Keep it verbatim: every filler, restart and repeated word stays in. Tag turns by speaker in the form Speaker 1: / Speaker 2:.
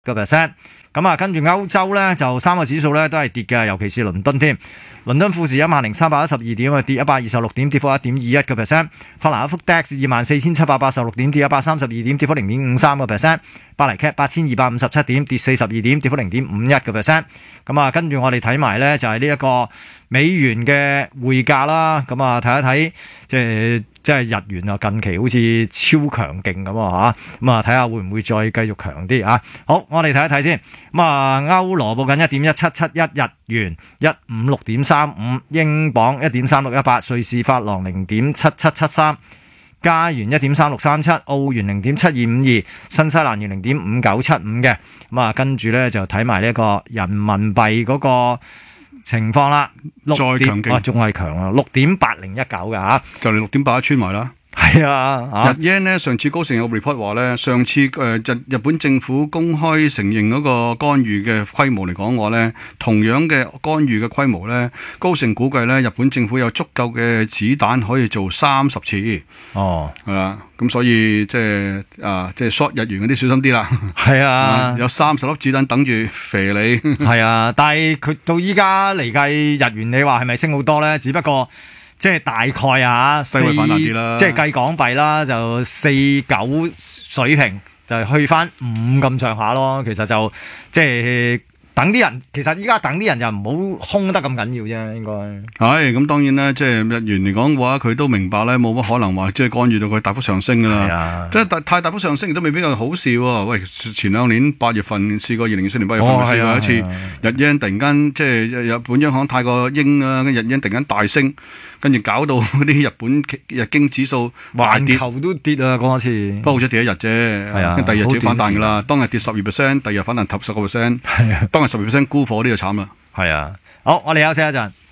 Speaker 1: 個 percent。咁啊，跟住歐洲咧就三個指數咧都係跌嘅，尤其是倫敦添。倫敦富時一萬零三百一十二點啊，跌一百二十六點，跌幅一點二一個 percent。法蘭克福 D A X 二萬四千七百八十六點，跌一百三十二點，跌幅零點五三個 percent。巴黎 C A P 八千二百五十七點，跌四十二點，跌幅零點五一個 percent。咁啊，跟住我哋睇埋咧就係呢一個美元嘅匯價啦。咁啊，睇一睇即係即係日元啊，近期好似超強勁咁啊嚇。咁啊，睇下會唔會再繼續強啲啊？好，我哋睇一睇先。咁啊，歐羅報緊一點一七七一日元，一五六點三五，英鎊一點三六一八，瑞士法郎零點七七七三，加元一點三六三七，澳元零點七二五二，新西蘭元零點五九七五嘅。咁啊，跟住咧就睇埋呢一個人民幣嗰個情況啦。
Speaker 2: 再強勁，
Speaker 1: 哇，仲係強啊，六點八零一九嘅嚇，
Speaker 2: 就嚟六點八一穿埋啦。
Speaker 1: 係啊，
Speaker 2: 日 yen 呢，上次高盛有個 report 話咧，上次誒日、呃、日本政府公開承認嗰個干預嘅規模嚟講話咧，同樣嘅干預嘅規模咧，高盛估計咧，日本政府有足夠嘅子彈可以做三十次。
Speaker 1: 哦，
Speaker 2: 係啦，咁所以即係啊，即係 short 日元嗰啲小心啲啦。
Speaker 1: 係啊，
Speaker 2: 有三十粒子彈等住肥你。
Speaker 1: 係啊，但係佢到依家嚟計日元，你話係咪升好多咧？只不過。即係大概啊，四即係計港幣啦，就四九水平就去翻五咁上下咯。其實就即係等啲人，其實依家等啲人就唔好空得咁緊要啫。應該
Speaker 2: 係咁，當然咧，即係日元嚟講嘅話，佢都明白咧，冇乜可能話即係干預到佢大幅上升噶啦。即係大太大幅上升亦都未必係好事喎。喂，前兩年八月份試過，二零二四年八月份試過一次，日圓突然間即係日本央行太過鷹啊，跟日圓突然間大升。跟住搞到嗰啲日本日經指數
Speaker 1: 環球都跌啊！嗰次
Speaker 2: 不過好咗第一日啫，
Speaker 1: 係啊，
Speaker 2: 跟第二日就反彈噶啦。當日跌十二 percent， 第二日反彈十個 percent， 當日十二 percent 沽貨呢就慘啦。
Speaker 1: 係啊，好，我哋休息一陣。